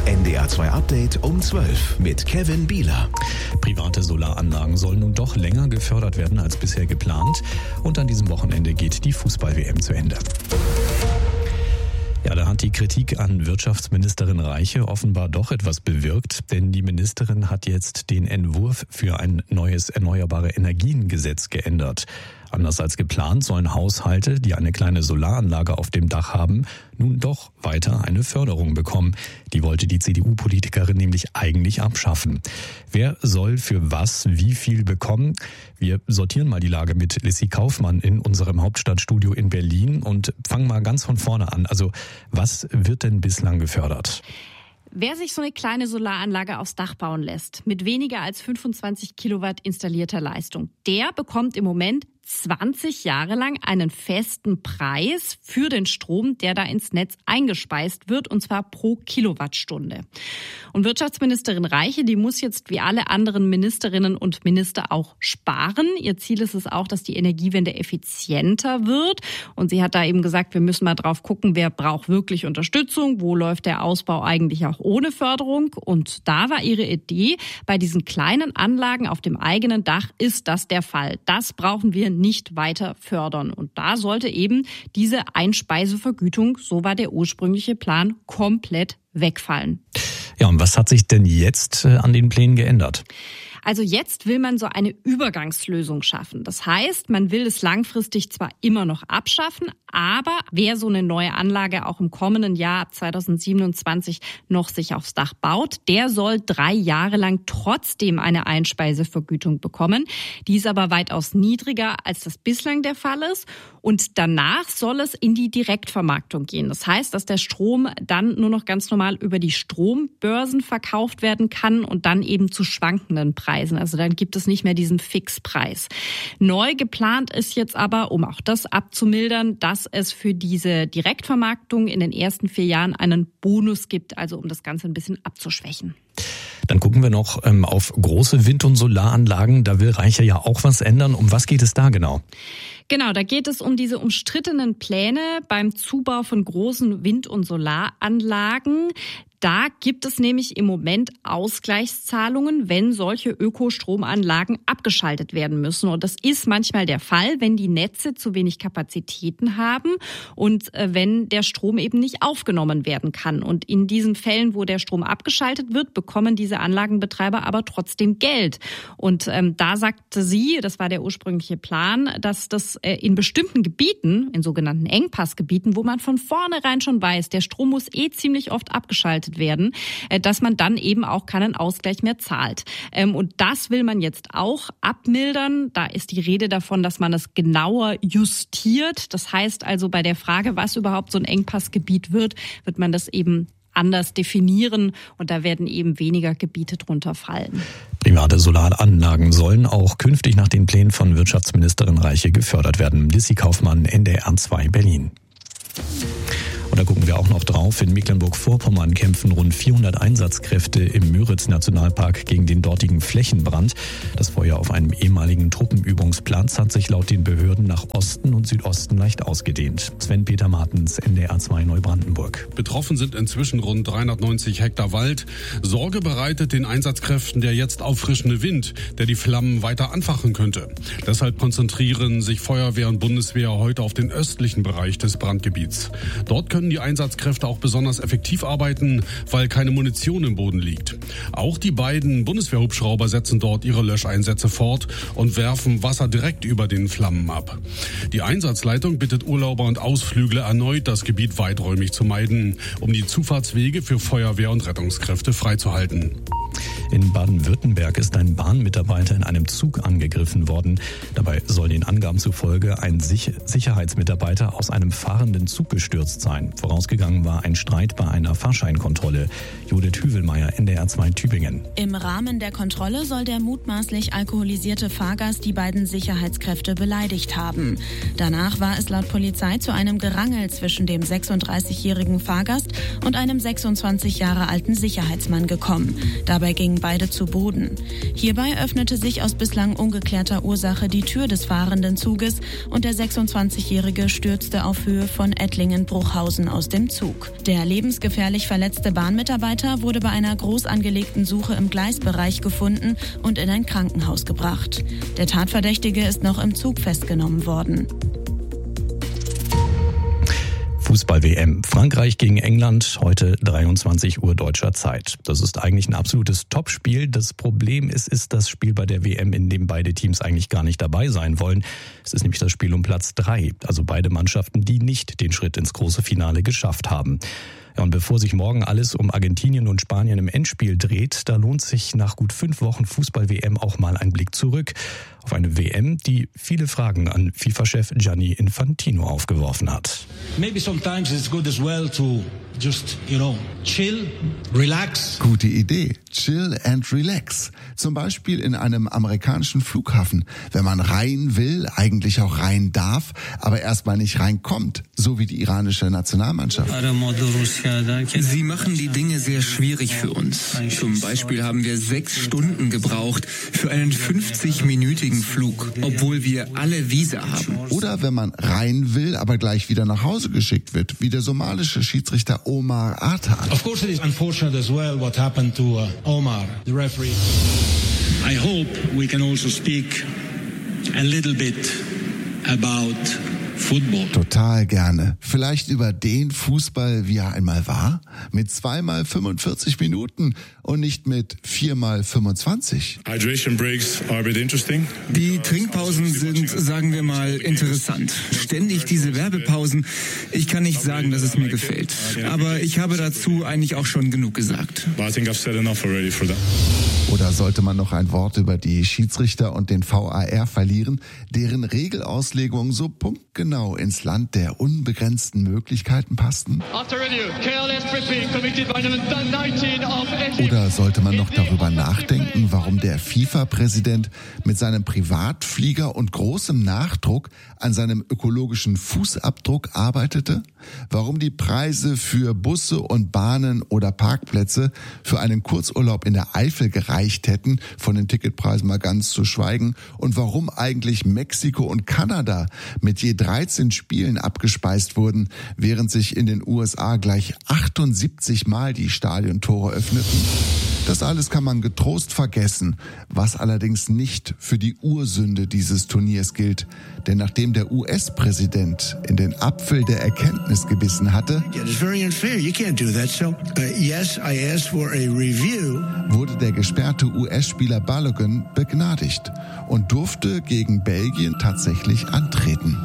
NDR 2 Update um 12 mit Kevin Bieler. Private Solaranlagen sollen nun doch länger gefördert werden als bisher geplant. Und an diesem Wochenende geht die Fußball-WM zu Ende. Ja, da hat die Kritik an Wirtschaftsministerin Reiche offenbar doch etwas bewirkt, denn die Ministerin hat jetzt den Entwurf für ein neues Erneuerbare Energien-Gesetz geändert. Anders als geplant sollen Haushalte, die eine kleine Solaranlage auf dem Dach haben, nun doch weiter eine Förderung bekommen. Die wollte die CDU-Politikerin nämlich eigentlich abschaffen. Wer soll für was wie viel bekommen? Wir sortieren mal die Lage mit Lissy Kaufmann in unserem Hauptstadtstudio in Berlin und fangen mal ganz von vorne an. Also, was wird denn bislang gefördert? Wer sich so eine kleine Solaranlage aufs Dach bauen lässt, mit weniger als 25 Kilowatt installierter Leistung, der bekommt im Moment 20 Jahre lang einen festen Preis für den Strom, der da ins Netz eingespeist wird, und zwar pro Kilowattstunde. Und Wirtschaftsministerin Reiche, die muss jetzt wie alle anderen Ministerinnen und Minister auch sparen. Ihr Ziel ist es auch, dass die Energiewende effizienter wird. Und sie hat da eben gesagt, wir müssen mal drauf gucken, wer braucht wirklich Unterstützung, wo läuft der Ausbau eigentlich auch ohne Förderung. Und da war ihre Idee, bei diesen kleinen Anlagen auf dem eigenen Dach ist das der Fall. Das brauchen wir nicht weiter fördern. Und da sollte eben diese Einspeisevergütung, so war der ursprüngliche Plan, komplett wegfallen. Ja, und was hat sich denn jetzt an den Plänen geändert? Also jetzt will man so eine Übergangslösung schaffen. Das heißt, man will es langfristig zwar immer noch abschaffen, aber wer so eine neue Anlage auch im kommenden Jahr ab 2027 noch sich aufs Dach baut, der soll 3 Jahre lang trotzdem eine Einspeisevergütung bekommen. Die ist aber weitaus niedriger, als das bislang der Fall ist. Und danach soll es in die Direktvermarktung gehen. Das heißt, dass der Strom dann nur noch ganz normal über die Strombörsen verkauft werden kann und dann eben zu schwankenden Preisen. Also dann gibt es nicht mehr diesen Fixpreis. Neu geplant ist jetzt aber, um auch das abzumildern, dass es für diese Direktvermarktung in den ersten 4 Jahren einen Bonus gibt, also um das Ganze ein bisschen abzuschwächen. Dann gucken wir noch auf große Wind- und Solaranlagen. Da will Reiche ja auch was ändern. Um was geht es da genau? Genau, da geht es um diese umstrittenen Pläne beim Zubau von großen Wind- und Solaranlagen. Da gibt es nämlich im Moment Ausgleichszahlungen, wenn solche Ökostromanlagen abgeschaltet werden müssen. Und das ist manchmal der Fall, wenn die Netze zu wenig Kapazitäten haben und wenn der Strom eben nicht aufgenommen werden kann. Und in diesen Fällen, wo der Strom abgeschaltet wird, bekommen diese Anlagenbetreiber aber trotzdem Geld. Und da sagte sie, das war der ursprüngliche Plan, dass das in bestimmten Gebieten, in sogenannten Engpassgebieten, wo man von vornherein schon weiß, der Strom muss ziemlich oft abgeschaltet werden, dass man dann eben auch keinen Ausgleich mehr zahlt. Und das will man jetzt auch abmildern. Da ist die Rede davon, dass man es genauer justiert. Das heißt also, bei der Frage, was überhaupt so ein Engpassgebiet wird man das eben anders definieren und da werden eben weniger Gebiete drunter fallen. Private Solaranlagen sollen auch künftig nach den Plänen von Wirtschaftsministerin Reiche gefördert werden. Lissy Kaufmann, NDR 2 Berlin. Und da gucken wir auch noch drauf. In Mecklenburg-Vorpommern kämpfen rund 400 Einsatzkräfte im Müritz-Nationalpark gegen den dortigen Flächenbrand. Das Feuer auf einem ehemaligen Truppenübungsplatz hat sich laut den Behörden nach Osten und Südosten leicht ausgedehnt. Sven-Peter Martens, NDR 2 Neubrandenburg. Betroffen sind inzwischen rund 390 Hektar Wald. Sorge bereitet den Einsatzkräften der jetzt auffrischende Wind, der die Flammen weiter anfachen könnte. Deshalb konzentrieren sich Feuerwehr und Bundeswehr heute auf den östlichen Bereich des Brandgebiets. Dort können die Einsatzkräfte auch besonders effektiv arbeiten, weil keine Munition im Boden liegt. Auch die beiden Bundeswehrhubschrauber setzen dort ihre Löscheinsätze fort und werfen Wasser direkt über den Flammen ab. Die Einsatzleitung bittet Urlauber und Ausflügler erneut, das Gebiet weiträumig zu meiden, um die Zufahrtswege für Feuerwehr und Rettungskräfte freizuhalten. In Baden-Württemberg ist ein Bahnmitarbeiter in einem Zug angegriffen worden. Dabei soll den Angaben zufolge ein Sicherheitsmitarbeiter aus einem fahrenden Zug gestürzt sein. Vorausgegangen war ein Streit bei einer Fahrscheinkontrolle. Judith Hüvelmeier, NDR 2 Tübingen. Im Rahmen der Kontrolle soll der mutmaßlich alkoholisierte Fahrgast die beiden Sicherheitskräfte beleidigt haben. Danach war es laut Polizei zu einem Gerangel zwischen dem 36-jährigen Fahrgast und einem 26 Jahre alten Sicherheitsmann gekommen. Dabei ging ging beide zu Boden. Hierbei öffnete sich aus bislang ungeklärter Ursache die Tür des fahrenden Zuges und der 26-Jährige stürzte auf Höhe von Ettlingen-Bruchhausen aus dem Zug. Der lebensgefährlich verletzte Bahnmitarbeiter wurde bei einer groß angelegten Suche im Gleisbereich gefunden und in ein Krankenhaus gebracht. Der Tatverdächtige ist noch im Zug festgenommen worden. Fußball-WM. Frankreich gegen England, heute 23 Uhr deutscher Zeit. Das ist eigentlich ein absolutes Topspiel. Das Problem ist das Spiel bei der WM, in dem beide Teams eigentlich gar nicht dabei sein wollen. Es ist nämlich das Spiel um Platz 3. Also beide Mannschaften, die nicht den Schritt ins große Finale geschafft haben. Ja, und bevor sich morgen alles um Argentinien und Spanien im Endspiel dreht, da lohnt sich nach gut 5 Wochen Fußball-WM auch mal ein Blick zurück auf eine WM, die viele Fragen an FIFA-Chef Gianni Infantino aufgeworfen hat. Maybe sometimes it's good as well to just, chill, relax. Gute Idee. Chill and relax. Zum Beispiel in einem amerikanischen Flughafen. Wenn man rein will, eigentlich auch rein darf, aber erstmal nicht reinkommt. So wie die iranische Nationalmannschaft. Sie machen die Dinge sehr schwierig für uns. Zum Beispiel haben wir 6 Stunden gebraucht für einen 50-minütigen Flug, obwohl wir alle Visa haben. Oder wenn man rein will, aber gleich wieder nach Hause geschickt wird, wie der somalische Schiedsrichter Omar Atan. Of course it is unfortunate as well what happened to Omar, the referee. I hope we can also speak a little bit about football. Total gerne. Vielleicht über den Fußball, wie er einmal war, mit 2x 45 Minuten und nicht mit 4x 25. Hydration breaks are a bit interesting. Die Trinkpausen sind, sagen wir mal, interessant. Ständig diese Werbepausen. Ich kann nicht sagen, dass es mir gefällt. Aber ich habe dazu eigentlich auch schon genug gesagt. But I think I've said enough already for that. Oder sollte man noch ein Wort über die Schiedsrichter und den VAR verlieren, deren Regelauslegungen so punktgenau ins Land der unbegrenzten Möglichkeiten passten? Oder sollte man noch darüber nachdenken, warum der FIFA-Präsident mit seinem Privatflieger und großem Nachdruck an seinem ökologischen Fußabdruck arbeitete? Warum die Preise für Busse und Bahnen oder Parkplätze für einen Kurzurlaub in der Eifel gereicht hätten, von den Ticketpreisen mal ganz zu schweigen, und warum eigentlich Mexiko und Kanada mit je 13 Spielen abgespeist wurden, während sich in den USA gleich 78 Mal die Stadiontore öffneten. Das alles kann man getrost vergessen, was allerdings nicht für die Ursünde dieses Turniers gilt. Denn nachdem der US-Präsident in den Apfel der Erkenntnis gebissen hatte, wurde der gesperrte US-Spieler Balogun begnadigt und durfte gegen Belgien tatsächlich antreten.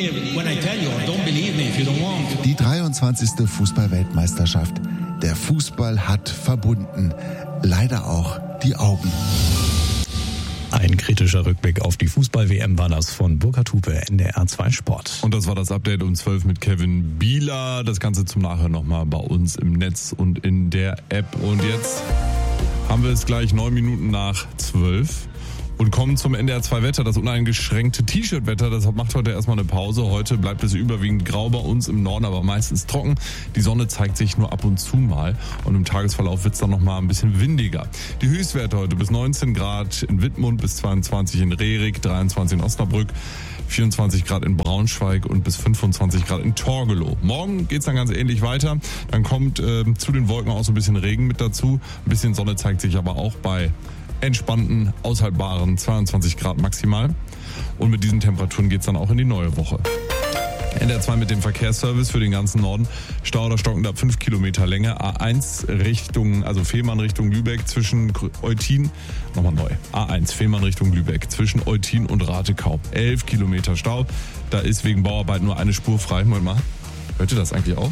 Die 23. Fußball-Weltmeisterschaft. Der Fußball hat verbunden. Leider auch die Augen. Ein kritischer Rückblick auf die Fußball-WM war das von Burkhard Hupe, NDR 2 Sport. Und das war das Update um 12 mit Kevin Bieler. Das Ganze zum Nachhören nochmal bei uns im Netz und in der App. Und jetzt haben wir es gleich 9 Minuten nach 12. Und kommen zum NDR 2 Wetter, das uneingeschränkte T-Shirt-Wetter. Deshalb macht heute erstmal eine Pause. Heute bleibt es überwiegend grau bei uns im Norden, aber meistens trocken. Die Sonne zeigt sich nur ab und zu mal. Und im Tagesverlauf wird es dann nochmal ein bisschen windiger. Die Höchstwerte heute bis 19 Grad in Wittmund, bis 22 in Rerik, 23 in Osnabrück, 24 Grad in Braunschweig und bis 25 Grad in Torgelow. Morgen geht's dann ganz ähnlich weiter. Dann kommt zu den Wolken auch so ein bisschen Regen mit dazu. Ein bisschen Sonne zeigt sich aber auch bei entspannten, aushaltbaren 22 Grad maximal. Und mit diesen Temperaturen geht's dann auch in die neue Woche. NDR 2 mit dem Verkehrsservice für den ganzen Norden. Stau oder stockend ab 5 Kilometer Länge. A1 Richtung, also Fehmarn Richtung Lübeck zwischen Eutin. Nochmal neu. A1 Fehmarn Richtung Lübeck zwischen Eutin und Ratekau. 11 Kilometer Stau. Da ist wegen Bauarbeit nur eine Spur frei. Moment mal. Hört ihr das eigentlich auch?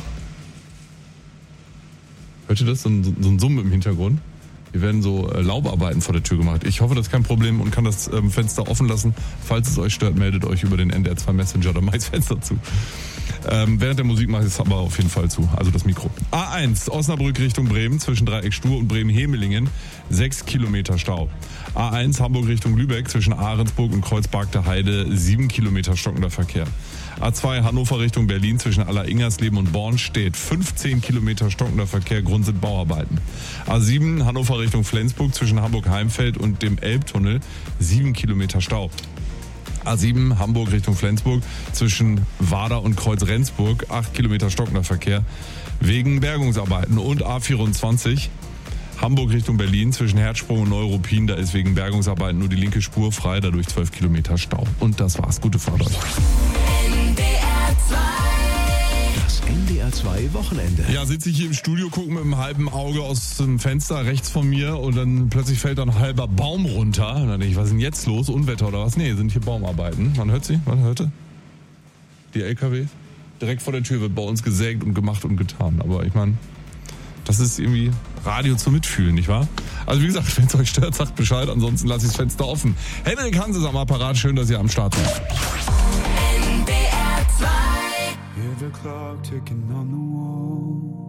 Hört ihr das? So ein Summen im Hintergrund? Hier werden so Laubarbeiten vor der Tür gemacht. Ich hoffe, das ist kein Problem und kann das Fenster offen lassen. Falls es euch stört, meldet euch über den NDR 2 Messenger oder macht das Fenster zu. Während der Musik mache ich es aber auf jeden Fall zu, also das Mikro. A1, Osnabrück Richtung Bremen, zwischen Dreieck Stur und Bremen-Hemelingen, 6 Kilometer Stau. A1, Hamburg Richtung Lübeck, zwischen Ahrensburg und Kreuzberg der Heide, 7 Kilometer stockender Verkehr. A2, Hannover Richtung Berlin, zwischen Aller-Ingersleben und Born steht 15 Kilometer stockender Verkehr, Grund sind Bauarbeiten. A7, Hannover Richtung Flensburg, zwischen Hamburg-Heimfeld und dem Elbtunnel, 7 Kilometer Stau. A7 Hamburg Richtung Flensburg zwischen Wader und Kreuz-Rendsburg 8 Kilometer stockender Verkehr wegen Bergungsarbeiten. Und A24 Hamburg Richtung Berlin zwischen Herzsprung und Neuruppin, da ist wegen Bergungsarbeiten nur die linke Spur frei, dadurch 12 Kilometer Stau. Und das war's. Gute Fahrt euch. Das NDR 2 Wochenende. Ja, sitze ich hier im Studio, gucke mit einem halben Auge aus dem Fenster rechts von mir und dann plötzlich fällt da ein halber Baum runter. Und dann denke ich, was ist denn jetzt los? Unwetter oder was? Nee, sind hier Baumarbeiten. Man hört sie? Man hörte? Die LKW? Direkt vor der Tür wird bei uns gesägt und gemacht und getan. Aber ich meine, das ist irgendwie Radio zum Mitfühlen, nicht wahr? Also wie gesagt, wenn es euch stört, sagt Bescheid. Ansonsten lasse ich das Fenster offen. Henrik Hans ist am Apparat. Schön, dass ihr am Start seid. Hear the clock ticking on the wall.